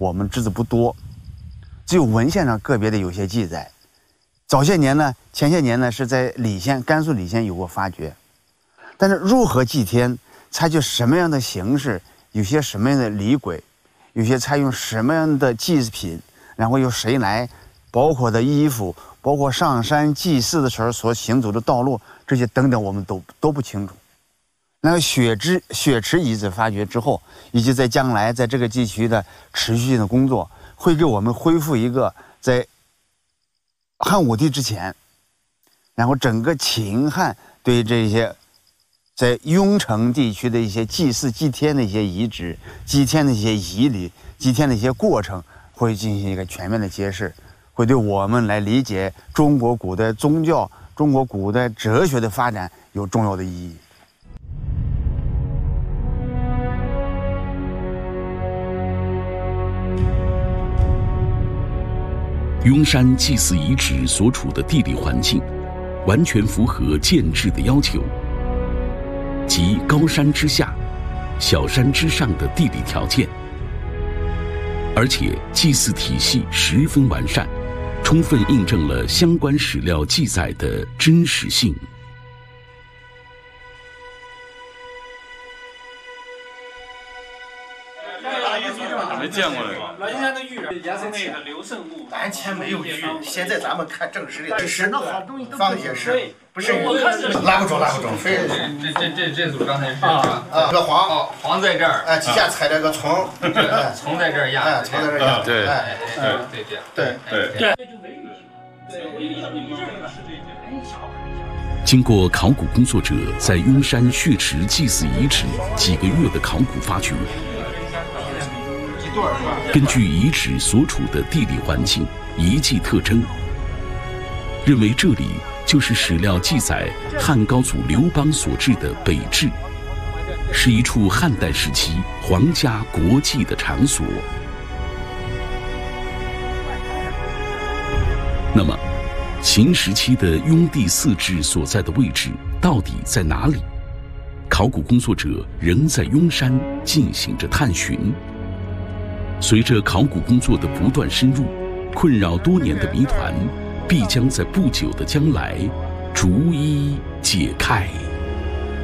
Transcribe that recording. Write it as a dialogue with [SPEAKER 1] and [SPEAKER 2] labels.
[SPEAKER 1] 我们知之不多，只有文献上个别的有些记载。早些年呢，前些年呢是在礼县，甘肃礼县有过发掘，但是如何祭天，采取什么样的形式，有些什么样的礼轨，有些采用什么样的祭品，然后由谁来，包括的衣服，包括上山祭祀的时候所行走的道路，这些等等我们都不清楚。那个血池遗址发掘之后，以及在将来在这个地区的持续性的工作，会给我们恢复一个在汉武帝之前，然后整个秦汉对这些在雍城地区的一些祭祀祭天的一些遗址、祭天的一些仪礼、祭天的一些过程，会进行一个全面的揭示，会对我们来理解中国古代宗教、中国古代哲学的发展有重要的意义。
[SPEAKER 2] 雍山祭祀遗址所处的地理环境，完全符合建制的要求，即高山之下、小山之上的地理条件，而且祭祀体系十分完善，充分印证了相关史料记载的真实性。
[SPEAKER 3] 没见过这个。
[SPEAKER 4] 老应该的玉人，
[SPEAKER 5] 颜色内的刘胜墓，
[SPEAKER 4] 咱前没有玉，现在咱们看正史的，
[SPEAKER 5] 是那好东西都
[SPEAKER 4] 方解释，不是拉不中，非
[SPEAKER 5] 这组刚才是
[SPEAKER 4] 啊，这个黄
[SPEAKER 5] 黄在这儿，
[SPEAKER 4] 哎，底下踩着个葱，
[SPEAKER 5] 葱在这儿压，
[SPEAKER 4] 哎，葱在这儿压，
[SPEAKER 3] 对，
[SPEAKER 4] 对。
[SPEAKER 2] 经过考古工作者在雍山血池祭祀遗址几个月的考古发掘，根据遗址所处的地理环境、遗迹特征，认为这里就是史料记载汉高祖刘邦所治的北治，是一处汉代时期皇家国祭的场所。那么，秦时期的雍地四治所在的位置到底在哪里？考古工作者仍在雍山进行着探寻。随着考古工作的不断深入，困扰多年的谜团必将在不久的将来逐一解开。